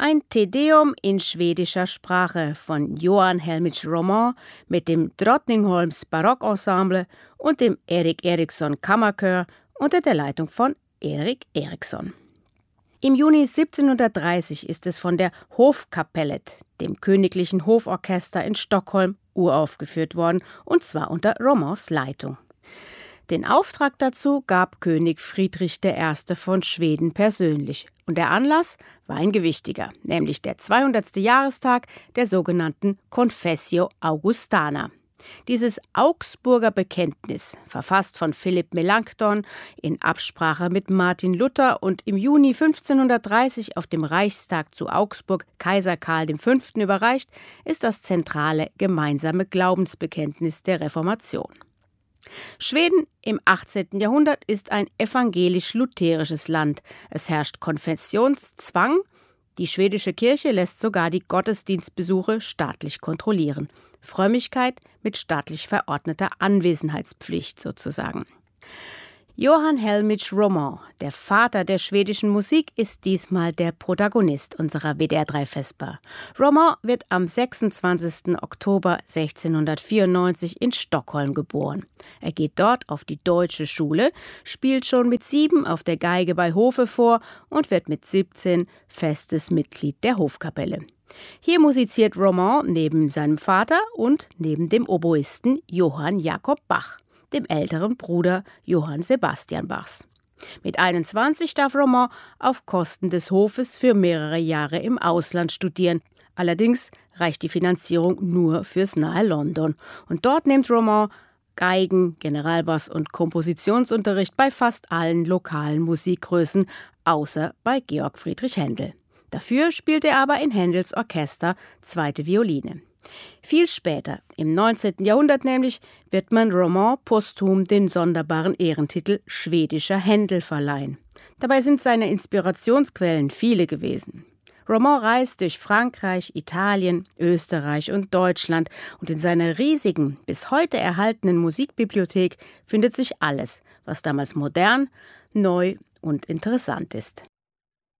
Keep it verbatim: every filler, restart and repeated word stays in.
Ein Te-Deum in schwedischer Sprache von Johan Helmich Roman mit dem Drottningholms Barockensemble und dem Erik Eriksson Kammerchör unter der Leitung von Erik Eriksson. Im Juni siebzehnhundertdreißig ist es von der Hofkapellet, dem königlichen Hoforchester in Stockholm, uraufgeführt worden, und zwar unter Romans Leitung. Den Auftrag dazu gab König Friedrich der Erste von Schweden persönlich. Und der Anlass war ein gewichtiger, nämlich der zweihundertste Jahrestag der sogenannten Confessio Augustana. Dieses Augsburger Bekenntnis, verfasst von Philipp Melanchthon in Absprache mit Martin Luther und im Juni fünfzehnhundertdreißig auf dem Reichstag zu Augsburg Kaiser Karl der Fünfte überreicht, ist das zentrale gemeinsame Glaubensbekenntnis der Reformation. Schweden im achtzehnten Jahrhundert ist ein evangelisch-lutherisches Land. Es herrscht Konfessionszwang. Die schwedische Kirche lässt sogar die Gottesdienstbesuche staatlich kontrollieren. Frömmigkeit mit staatlich verordneter Anwesenheitspflicht sozusagen. Johan Helmich Roman, der Vater der schwedischen Musik, ist diesmal der Protagonist unserer W D R drei Vesper. Roman wird am sechsundzwanzigsten Oktober sechzehnhundertvierundneunzig in Stockholm geboren. Er geht dort auf die Deutsche Schule, spielt schon mit sieben auf der Geige bei Hofe vor und wird mit siebzehn festes Mitglied der Hofkapelle. Hier musiziert Roman neben seinem Vater und neben dem Oboisten Johann Jakob Bach, dem älteren Bruder Johann Sebastian Bachs. Mit einundzwanzig darf Roman auf Kosten des Hofes für mehrere Jahre im Ausland studieren. Allerdings reicht die Finanzierung nur fürs nahe London. Und dort nimmt Roman Geigen, Generalbass und Kompositionsunterricht bei fast allen lokalen Musikgrößen, außer bei Georg Friedrich Händel. Dafür spielt er aber in Händels Orchester zweite Violine. Viel später, im neunzehnten Jahrhundert nämlich, wird man Roman posthum den sonderbaren Ehrentitel Schwedischer Händel verleihen. Dabei sind seine Inspirationsquellen viele gewesen. Roman reist durch Frankreich, Italien, Österreich und Deutschland und in seiner riesigen, bis heute erhaltenen Musikbibliothek findet sich alles, was damals modern, neu und interessant ist.